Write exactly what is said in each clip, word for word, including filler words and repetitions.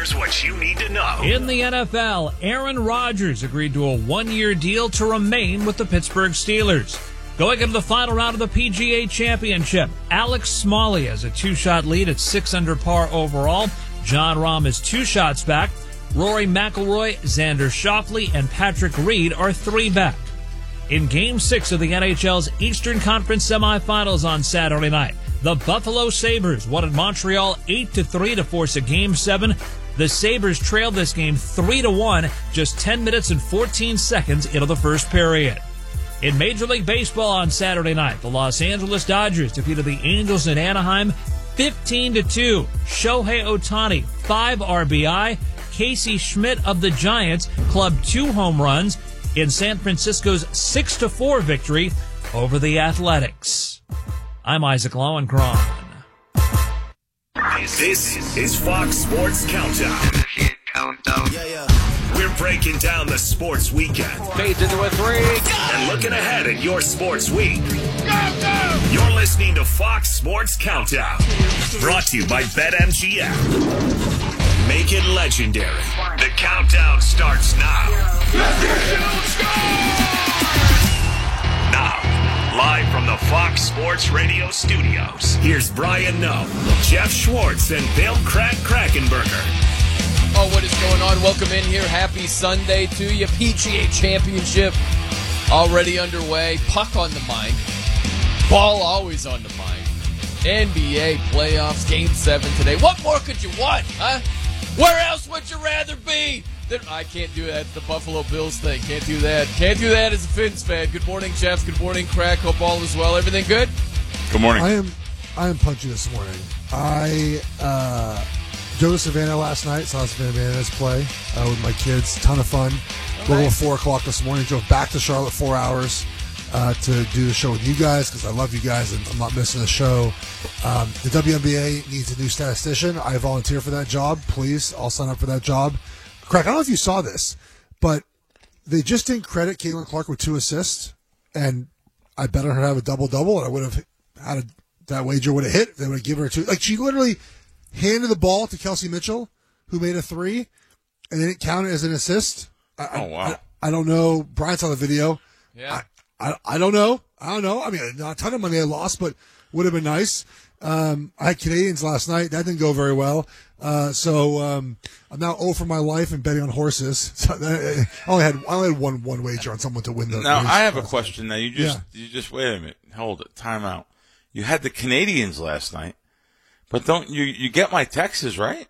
here's what you need to know. In the N F L, Aaron Rodgers agreed to a one-year deal to remain with the Pittsburgh Steelers. Going into the final round of the P G A Championship, Alex Smalley has a two-shot lead at six under par overall. Jon Rahm is two shots back. Rory McIlroy, Xander Schauffele, and Patrick Reed are three back. In Game six of the N H L's Eastern Conference semifinals on Saturday night, the Buffalo Sabres won at Montreal eight to three to force a Game seven. The Sabres trailed this game three to one just ten minutes and fourteen seconds into the first period. In Major League Baseball on Saturday night, the Los Angeles Dodgers defeated the Angels in Anaheim fifteen to two. Shohei Ohtani, five R B I. Casey Schmidt of the Giants clubbed two home runs in San Francisco's six to four victory over the Athletics. I'm Isaac Lowenkron. This is Fox Sports Countdown. Countdown. Yeah, yeah. We're breaking down the sports weekend. Fades into a three. And looking ahead at your sports week. Go, go! You're listening to Fox Sports Countdown. Brought to you by BetMGM. Make it legendary. The countdown starts now. Now, live from the Fox Sports Radio studios, here's Brian Noe, Jeff Schwartz, and Bill Crack Krakenberger. Oh, what is going on? Welcome in here. Happy Sunday to you. P G A Championship already underway. Puck on the mind. Ball always on the mind. N B A playoffs, Game seven today. What more could you want, huh? Where else would you rather be? Than, I can't do that. The Buffalo Bills thing. Can't do that. Can't do that as a Fins fan. Good morning, Jeff. Good morning, Crack. Hope all is well. Everything good? Good morning. I am I am punchy this morning. I uh, drove to Savannah last night. Saw Savannah Bananas play uh, with my kids. Ton of fun. Oh, Little nice. four o'clock this morning. Drove back to Charlotte four hours uh, to do the show with you guys because I love you guys and I'm not missing the show. Um, the W N B A needs a new statistician. I volunteer for that job. Please, I'll sign up for that job. Craig, I don't know if you saw this, but they just didn't credit Caitlin Clark with two assists, and I bet her to have a double-double, and I would have had a, that wager would have hit. They would have given her two. Like, she literally handed the ball to Kelsey Mitchell, who made a three, and they didn't count it as an assist. I, oh, wow. I, I don't know. Brian saw the video. Yeah. I, I, I don't know. I don't know. I mean, not a ton of money I lost, but would have been nice. Um, I had Canadians last night. That didn't go very well. Uh, so um, I'm now zero for my life and betting on horses. So I only had I only had one one wager on someone to win the. Now race. I have a question. Now you just Yeah. you just wait a minute. Hold it. Time out. You had the Canadians last night, but don't you you get my Texas right?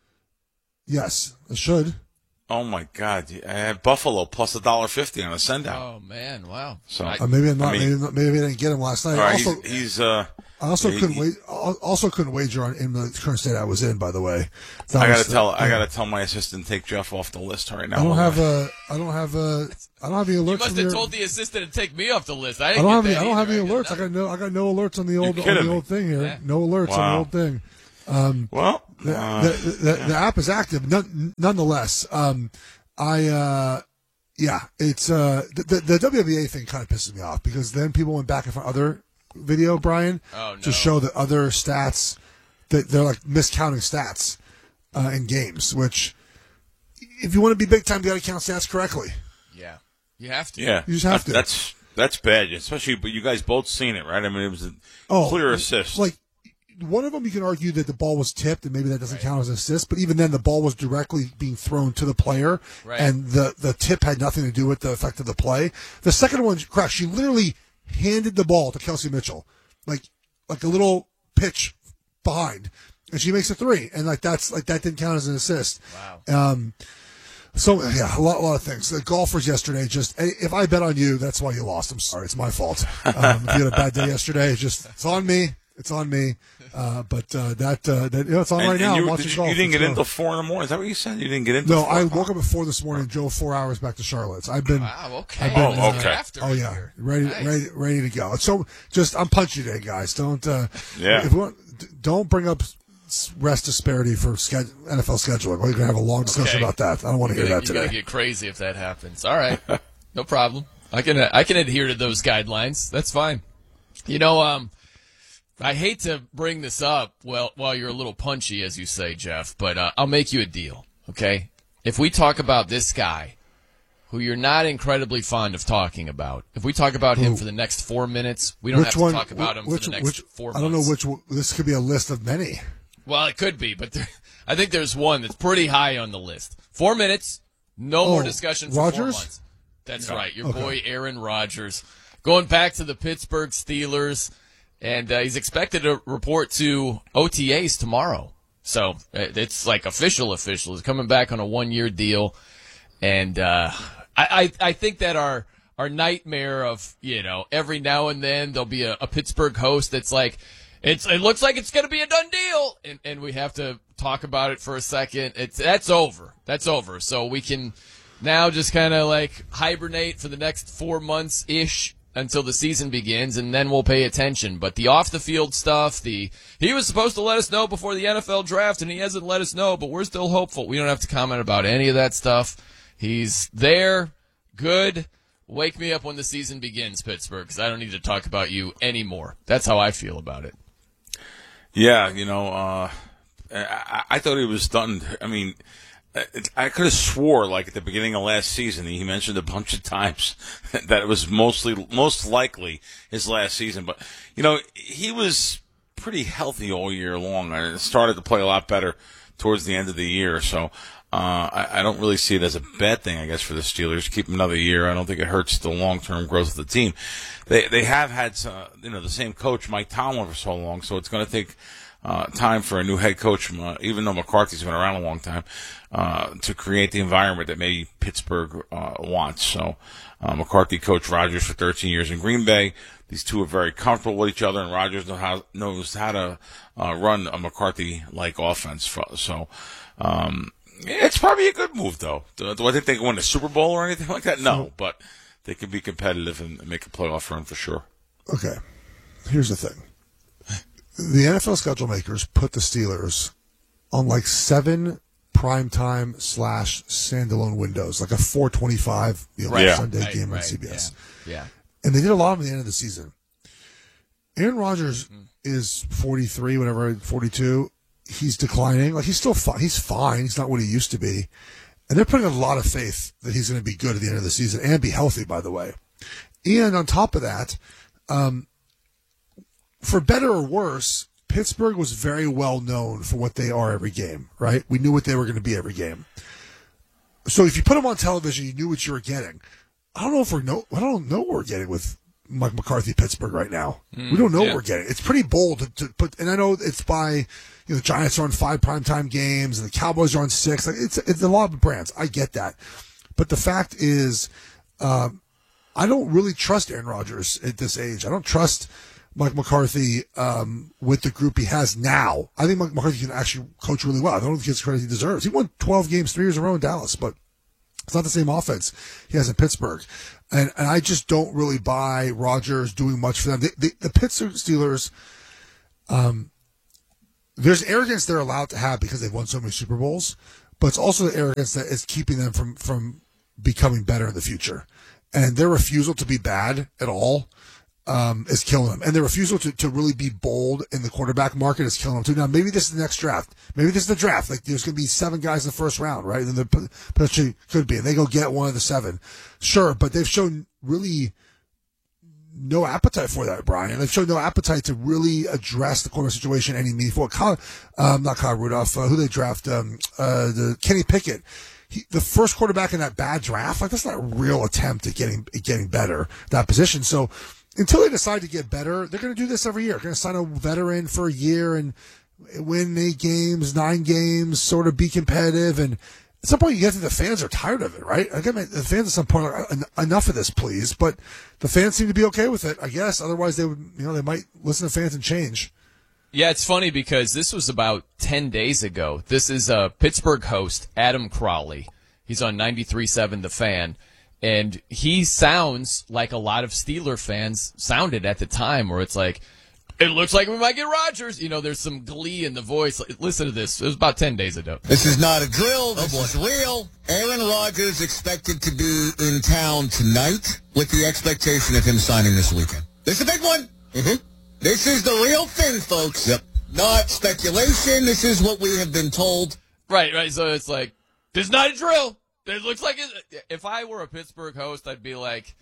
Yes, I should. Oh my God! I had Buffalo plus a dollar fifty on a send out. Oh, man. Wow. So I- Uh, maybe I'm not. I mean- maybe, not- maybe I didn't get him last night. all right, also, he's, he's uh. I also he- couldn't he- wait. Also couldn't wager on in the current state I was in. By the way, That I gotta was- tell I yeah. gotta tell my assistant to take Jeff off the list right now. I don't Hold have on. a. I don't have a. I don't have any alerts. You must from have your- told the assistant to take me off the list. I I didn't don't have get any. that I don't have either. any alerts. I got no. I got no alerts on the old on kidding the me. old thing here. Yeah. No alerts on the Wow. old thing. Um, Well, the, uh, the, the, the app is active. None, nonetheless, um, I. Uh, yeah, it's uh, the, the the W N B A thing kind of pisses me off because then people went back and found other video, Brian, Oh, no. to show that other stats that they're like miscounting stats uh, in games. Which, if you want to be big time, you got to count stats correctly. Yeah. You have to. yeah, You just have that- to. That's that's bad, especially. But you guys both seen it, right? I mean, it was a Oh, clear assist. Like one of them, you can argue that the ball was tipped, and maybe that doesn't count as an assist. But even then, the ball was directly being thrown to the player, Right. and the the tip had nothing to do with the effect of the play. The second one, correct? She literally handed the ball to Kelsey Mitchell, like like a little pitch behind, and she makes a three, and like that's like that didn't count as an assist. Wow. Um, so yeah, a lot, a lot of things. The golfers yesterday, just if I bet on you, that's why you lost. I'm sorry, it's my fault. Um, if you had a bad day yesterday, it's just it's on me. It's on me. Uh, but uh, that, uh, that you know, it's on and, right and now. you, I'm watching did you, golf. you didn't Let's get go. in until four in the morning. Is that what you said? You didn't get in. No, till I four woke up at four this morning and drove four hours back to Charlotte. So I've been. Wow, okay. I've been, Oh, It's okay. after Oh yeah, here. ready, Nice. ready, ready to go. So just I'm punchy today, guys. Don't. Uh, Yeah. If you want, d- don't bring up s- rest disparity for sched- N F L scheduling. We're gonna have a long discussion Okay. about that. I don't want to You're hear gonna, that you're gonna today. get crazy if that happens. All right. No problem. I can I can adhere to those guidelines. That's fine. You know, um, I hate to bring this up well, while you're a little punchy, as you say, Jeff, but uh, I'll make you a deal, okay? If we talk about this guy, who you're not incredibly fond of talking about, if we talk about him Ooh. for the next four minutes, we don't Which have to one, talk about him which, for the next which, four I months. don't know which one. This could be a list of many. Well, it could be, but there, I think there's one that's pretty high on the list. Four minutes, no Oh, more discussion for Rodgers? four months. That's Yeah. right, your Okay. boy Aaron Rodgers. Going back to the Pittsburgh Steelers, and uh, he's expected to report to O T As tomorrow. So uh, it's like official, official. He's coming back on a one-year deal. And uh, I, I, I think that our our nightmare of, you know, every now and then there'll be a, a Pittsburgh host that's like, it's it looks like it's going to be a done deal, and, and we have to talk about it for a second. It's That's over. That's over. So we can now just kind of like hibernate for the next four months-ish until the season begins, and then we'll pay attention. But the off-the-field stuff, the he was supposed to let us know before the N F L draft, and he hasn't let us know, but we're still hopeful. We don't have to comment about any of that stuff. He's there, good. Wake me up when the season begins, Pittsburgh, because I don't need to talk about you anymore. That's how I feel about it. Yeah, you know, uh, I, I thought he was done. I mean, I could have swore, like at the beginning of last season, he mentioned a bunch of times that it was mostly, most likely his last season. But you know, he was pretty healthy all year long, and started to play a lot better towards the end of the year. So uh, I, I don't really see it as a bad thing, I guess, for the Steelers. Keep him another year. I don't think it hurts the long-term growth of the team. They they have had, uh, you know, the same coach, Mike Tomlin, for so long, so it's going to take Uh, time for a new head coach, uh, even though McCarthy's been around a long time, uh, to create the environment that maybe Pittsburgh uh, wants. So uh, McCarthy coached Rodgers for thirteen years in Green Bay. These two are very comfortable with each other, and Rodgers know how, knows how to uh, run a McCarthy-like offense. So um, it's probably a good move, though. Do, do I think they can win a Super Bowl or anything like that? No, but they can be competitive and make a playoff run for sure. Okay, here's the thing. The N F L schedule makers put the Steelers on like seven primetime slash standalone windows, like a four twenty-five you know, Right. Yeah. Sunday Right, game right, on C B S. Yeah. yeah. And they did a lot of them at the end of the season. Aaron Rodgers mm. is forty-three, whatever, forty-two. He's declining. Like, he's still fine. He's fine. He's not what he used to be. And they're putting a lot of faith that he's going to be good at the end of the season and be healthy, by the way. And on top of that, um, for better or worse, Pittsburgh was very well known for what they are every game, right? We knew what they were going to be every game. So if you put them on television, you knew what you were getting. I don't know if we're no, I don't know what we're getting with Mike McCarthy Pittsburgh right now. Mm, we don't know yeah. what we're getting. It's pretty bold to, to put, and I know it's by, you know, the Giants are on five primetime games and the Cowboys are on six. Like, it's it's a lot of brands. I get that, but the fact is, um, I don't really trust Aaron Rodgers at this age. I don't trust Mike McCarthy um, with the group he has now. I think Mike McCarthy can actually coach really well. I don't know if he gets the credit he deserves. He won twelve games three years in a row in Dallas, but it's not the same offense he has in Pittsburgh. And, and I just don't really buy Rodgers doing much for them. The, the, the Pittsburgh Steelers, um, there's arrogance they're allowed to have because they've won so many Super Bowls, but it's also the arrogance that is keeping them from, from becoming better in the future. And their refusal to be bad at all um, is killing them. And their refusal to, to really be bold in the quarterback market is killing them too. Now, maybe this is the next draft. Maybe this is the draft. Like, there's going to be seven guys in the first round, right? And there potentially could be. And they go get one of the seven. Sure, but they've shown really no appetite for that, Brian. They've shown no appetite to really address the quarterback situation any meaningful. Kyle, um, not Kyle Rudolph, uh, who they draft, um, uh, the Kenny Pickett. He, the first quarterback in that bad draft, like, that's not a real attempt at getting at getting better that position. So until they decide to get better, they're going to do this every year. They're going to sign a veteran for a year and win eight games, nine games, sort of be competitive. And at some point, you get to the fans are tired of it, right? Again, the fans at some point are like, enough of this, please. But the fans seem to be okay with it, I guess. Otherwise, they would, you know, they might listen to fans and change. Yeah, it's funny because this was about ten days ago. This is a Pittsburgh host, Adam Crowley. He's on ninety-three point seven The Fan. And he sounds like a lot of Steeler fans sounded at the time, where it's like, it looks like we might get Rodgers. You know, there's some glee in the voice. Listen to this. It was about ten days ago. This is not a drill. This is real. Aaron Rodgers expected to be in town tonight with the expectation of him signing this weekend. This is a big one. Mm-hmm. This is the real thing, folks. Yep. Not speculation. This is what we have been told. Right, right. So it's like, there's not a drill. It looks like it. If I were a Pittsburgh host, I'd be like,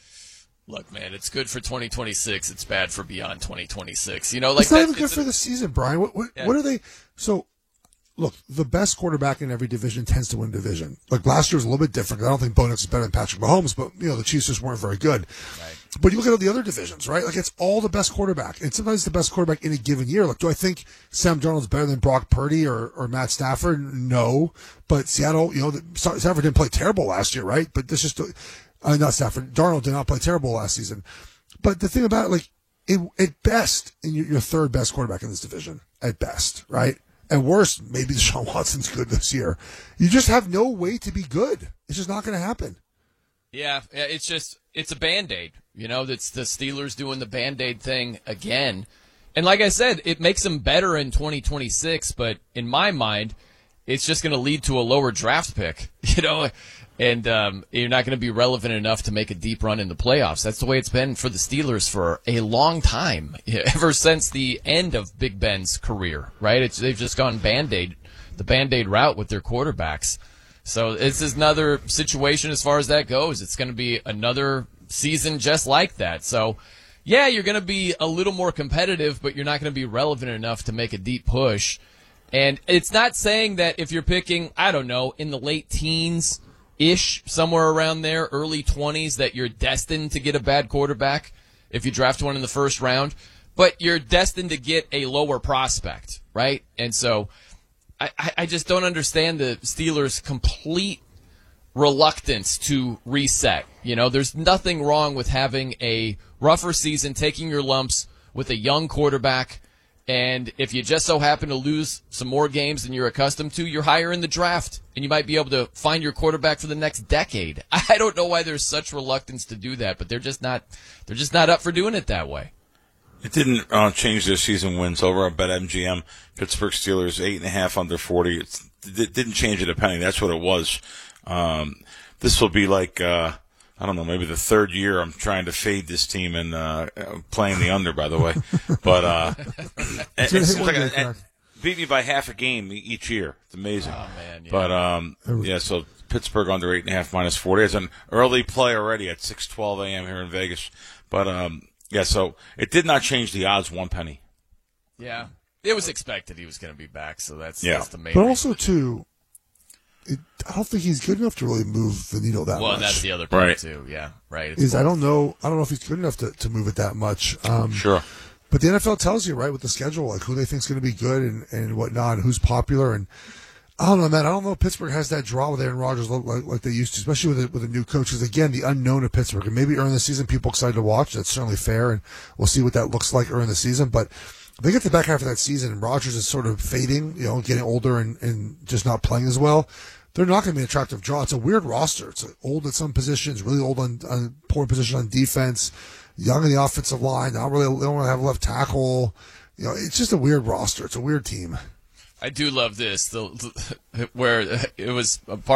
look, man, it's good for twenty twenty-six. It's bad for beyond twenty twenty-six. You know, like it's not that, even good it's for a, the season, Brian. What what, yeah. what are they? So, look, the best quarterback in every division tends to win division. Like last year was a little bit different. I don't think Bo Nix is better than Patrick Mahomes, but you know the Chiefs just weren't very good. Right. But you look at all the other divisions, right? Like it's all the best quarterback, and sometimes the best quarterback in a given year. Like, do I think Sam Darnold's better than Brock Purdy or, or Matt Stafford? No, but Seattle, you know, the, Stafford didn't play terrible last year, right? But this just uh, not Stafford. Darnold did not play terrible last season. But the thing about it, like, it, at best, you're your third best quarterback in this division, at best, right? At worst, maybe Deshaun Watson's good this year. You just have no way to be good. It's just not going to happen. Yeah, it's just, it's a Band-Aid. You know, that's the Steelers doing the Band-Aid thing again. And like I said, it makes them better in twenty twenty-six, but in my mind, it's just going to lead to a lower draft pick, you know, and um, you're not going to be relevant enough to make a deep run in the playoffs. That's the way it's been for the Steelers for a long time, ever since the end of Big Ben's career, right? It's, they've just gone Band-Aid, the Band-Aid route with their quarterbacks. So this is another situation as far as that goes. It's going to be another season just like that. So, yeah, you're going to be a little more competitive, but you're not going to be relevant enough to make a deep push. And it's not saying that if you're picking, I don't know, in the late teens-ish, somewhere around there, early twenties, that you're destined to get a bad quarterback if you draft one in the first round. But you're destined to get a lower prospect, right? And so I, I just don't understand the Steelers' complete reluctance to reset. You know, there's nothing wrong with having a rougher season, taking your lumps with a young quarterback, and if you just so happen to lose some more games than you're accustomed to, you're higher in the draft, and you might be able to find your quarterback for the next decade. I don't know why there's such reluctance to do that, but they're just not they're just not up for doing it that way. It didn't uh, change their season wins over at BetMGM. Pittsburgh Steelers eight and a half under forty. It's, it didn't change it a penny. That's what it was. Um, this will be like uh, I don't know, maybe the third year I'm trying to fade this team and uh, playing the under. By the way, but uh, it, it seems like a, it beat me by half a game each year. It's amazing. Oh man! Yeah. But um, yeah, so Pittsburgh under eight and a half minus forty. It's an early play already at six twelve a.m. here in Vegas. But um. Yeah, so it did not change the odds one penny. Yeah, it was expected he was going to be back, so that's, yeah. that's the main But reason. also, too, it, I don't think he's good enough to really move the needle that well, much. Well, that's the other part, right. too. Yeah, right. It's is I don't know. I don't know if he's good enough to, to move it that much. Um, sure. But the N F L tells you, right, with the schedule, like who they think is going to be good and, and whatnot, and who's popular. And I don't know, man. I don't know if Pittsburgh has that draw with Aaron Rodgers like, like they used to, especially with a, with a new coach. Because, again, the unknown of Pittsburgh. And maybe early in the season, people excited to watch. That's certainly fair, and we'll see what that looks like early in the season. But if they get to the back half of that season and Rodgers is sort of fading, you know, getting older and, and just not playing as well, they're not going to be an attractive draw. It's a weird roster. It's old at some positions, really old on, on poor position on defense, young in the offensive line. Not really, they don't really have a left tackle. You know, it's just a weird roster. It's a weird team. I do love this, the, where it was a part